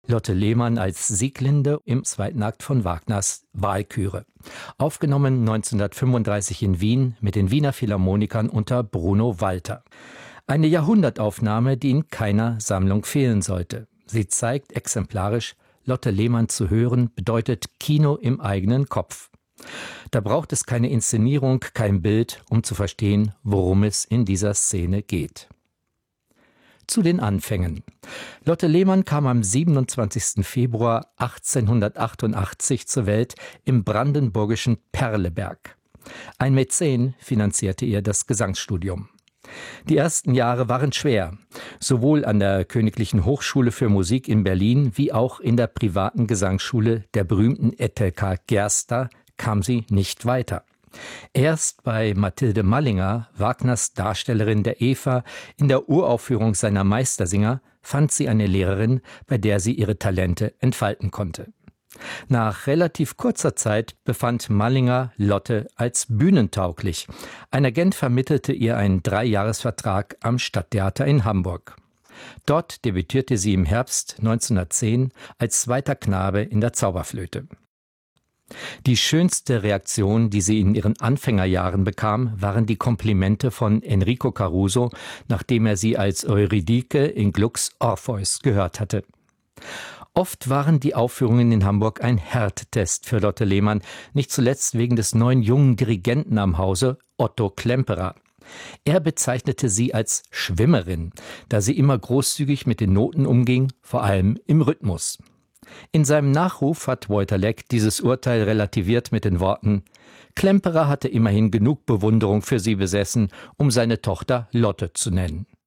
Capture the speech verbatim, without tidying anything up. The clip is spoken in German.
Lotte Lehmann als Sieglinde im zweiten Akt von Wagners Walküre. Aufgenommen neunzehnhundertfünfunddreißig in Wien mit den Wiener Philharmonikern unter Bruno Walter. Eine Jahrhundertaufnahme, die in keiner Sammlung fehlen sollte. Sie zeigt exemplarisch, Lotte Lehmann zu hören bedeutet Kino im eigenen Kopf. Da braucht es keine Inszenierung, kein Bild, um zu verstehen, worum es in dieser Szene geht. Zu den Anfängen. Lotte Lehmann kam am siebenundzwanzigsten Februar achtzehnhundertachtundachtzig zur Welt im brandenburgischen Perleberg. Ein Mäzen finanzierte ihr das Gesangsstudium. Die ersten Jahre waren schwer, sowohl an der Königlichen Hochschule für Musik in Berlin wie auch in der privaten Gesangsschule der berühmten Etelka Gerster kam sie nicht weiter. Erst bei Mathilde Mallinger, Wagners Darstellerin der Eva, in der Uraufführung seiner Meistersinger, fand sie eine Lehrerin, bei der sie ihre Talente entfalten konnte. Nach relativ kurzer Zeit befand Mallinger Lotte als bühnentauglich. Ein Agent vermittelte ihr einen Dreijahresvertrag am Stadttheater in Hamburg. Dort debütierte sie im Herbst neunzehnhundertzehn als zweiter Knabe in der Zauberflöte. Die schönste Reaktion, die sie in ihren Anfängerjahren bekam, waren die Komplimente von Enrico Caruso, nachdem er sie als Eurydike in Glucks Orpheus gehört hatte. Oft waren die Aufführungen in Hamburg ein Härtetest für Lotte Lehmann, nicht zuletzt wegen des neuen jungen Dirigenten am Hause, Otto Klemperer. Er bezeichnete sie als Schwimmerin, da sie immer großzügig mit den Noten umging, vor allem im Rhythmus. In seinem Nachruf hat Walter Leck dieses Urteil relativiert mit den Worten: Klemperer hatte immerhin genug Bewunderung für sie besessen, um seine Tochter Lotte zu nennen.